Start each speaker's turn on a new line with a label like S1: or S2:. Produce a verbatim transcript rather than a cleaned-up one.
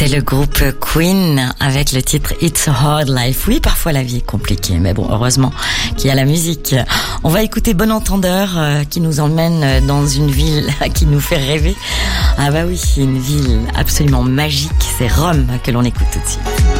S1: C'était le groupe Queen avec le titre It's a Hard Life. Oui, parfois la vie est compliquée, mais bon, heureusement qu'il y a la musique. On va écouter Bon Entendeur euh, qui nous emmène dans une ville qui nous fait rêver. Ah bah oui, une ville absolument magique, c'est Rome que l'on écoute tout de suite.